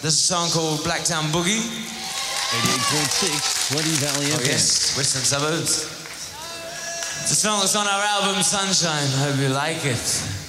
This is a song called Blacktown Boogie. 88.6, 20 Valley FM. Oh yes, Western Suburbs. It's a song that's on our album Sunshine. I hope you like it.